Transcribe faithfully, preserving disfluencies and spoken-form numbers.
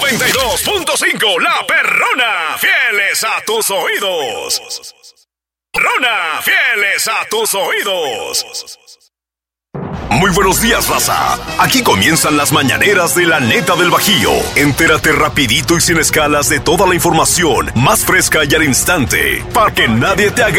noventa y dos punto cinco, La Perrona, fieles a tus oídos. Perrona, fieles a tus oídos. Muy buenos días, raza. Aquí comienzan las mañaneras de la neta del Bajío. Entérate rapidito y sin escalas de toda la información más fresca y al instante, para que nadie te haga